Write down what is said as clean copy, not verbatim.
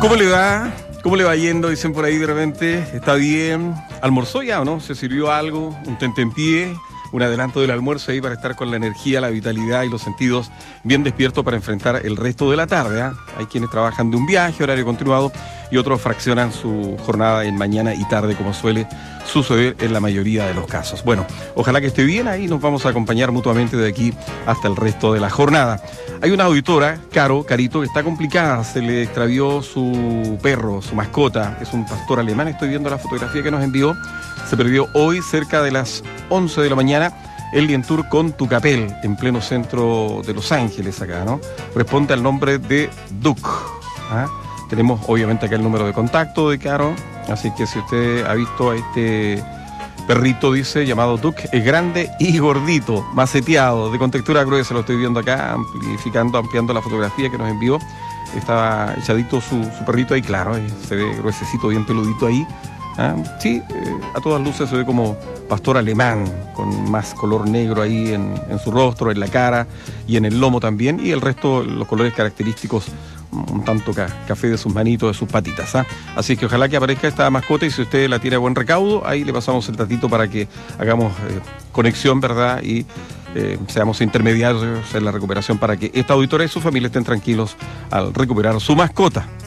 ¿Cómo le va? ¿Cómo le va yendo? Dicen por ahí de repente. ¿Está bien? ¿Almorzó ya o no? ¿Se sirvió algo? ¿Un tentempié? Un adelanto del almuerzo ahí para estar con la energía, la vitalidad y los sentidos bien despiertos para enfrentar el resto de la tarde, ¿eh? Hay quienes trabajan de un viaje, horario continuado, y otros fraccionan su jornada en mañana y tarde, como suele suceder en la mayoría de los casos. Bueno, ojalá que esté bien, ahí nos vamos a acompañar mutuamente de aquí hasta el resto de la jornada. Hay una auditora, Carito, que está complicada, se le extravió su perro, su mascota, es un pastor alemán, estoy viendo la fotografía que nos envió. Se perdió hoy cerca de las 11 de la mañana el Dientour con Tucapel, en pleno centro de Los Ángeles acá, ¿no? Responde al nombre de Duke. ¿Ah? Tenemos obviamente acá el número de contacto de Caro, así que si usted ha visto a este perrito, dice, llamado Duke, es grande y gordito, maceteado, de contextura gruesa, lo estoy viendo acá, ampliando la fotografía que nos envió. Estaba echadito su perrito ahí, claro, se ve gruesecito, bien peludito ahí. ¿Ah? Sí, a todas luces se ve como pastor alemán, con más color negro ahí en su rostro, en la cara y en el lomo también, y el resto, los colores característicos, un tanto café de sus manitos, de sus patitas. ¿Ah? Así que ojalá que aparezca esta mascota, y si usted la tiene a buen recaudo, ahí le pasamos el datito para que hagamos conexión, ¿verdad? Y seamos intermediarios en la recuperación para que esta auditora y su familia estén tranquilos al recuperar su mascota.